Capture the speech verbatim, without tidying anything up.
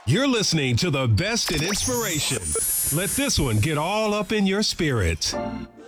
You're listening to the best in inspiration. Let this one get all up in your spirit.